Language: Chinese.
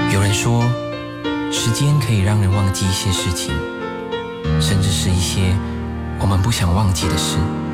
有人说，时间可以让人忘记一些事情，甚至是一些我们不想忘记的事。